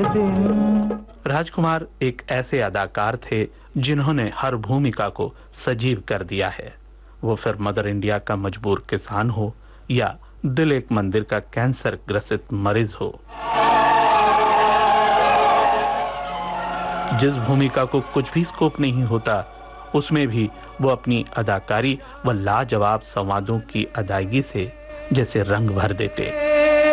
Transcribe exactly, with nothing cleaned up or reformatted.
दिन। राजकुमार एक ऐसे अदाकार थे जिन्होंने हर भूमिका को सजीव कर दिया है, वो फिर मदर इंडिया का मजबूर किसान हो या दिल एक मंदिर का कैंसर ग्रसित मरीज हो। जिस भूमिका को कुछ भी स्कोप नहीं होता, उसमें भी वो अपनी अदाकारी व लाजवाब संवादों की अदायगी से जैसे रंग भर देते।